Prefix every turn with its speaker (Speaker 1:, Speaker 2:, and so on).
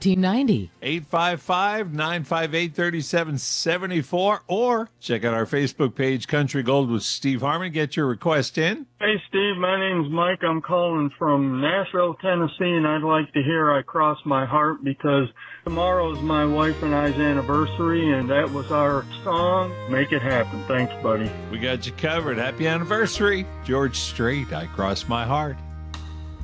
Speaker 1: 1990.
Speaker 2: 855-958-3774, or check out our Facebook page, Country Gold with Steve Harmon. Get your request in.
Speaker 3: Hey, Steve, my name's Mike. I'm calling from Nashville, Tennessee, and I'd like to hear I Cross My Heart because tomorrow is my wife and I's anniversary, and that was our song. Make it happen. Thanks, buddy.
Speaker 2: We got you covered. Happy anniversary. George Strait, I Cross My Heart.